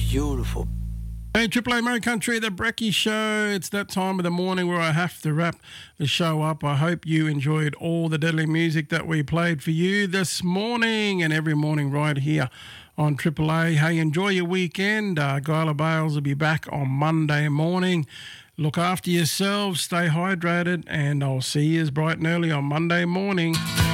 beautiful. Hey, Triple A Mo Country, the Brekkie Show. It's that time of the morning where I have to wrap the show up. I hope you enjoyed all the deadly music that we played for you this morning and every morning right here on Triple A. Hey, enjoy your weekend. Guyla Bales will be back on Monday morning. Look after yourselves, stay hydrated, and I'll see you as bright and early on Monday morning.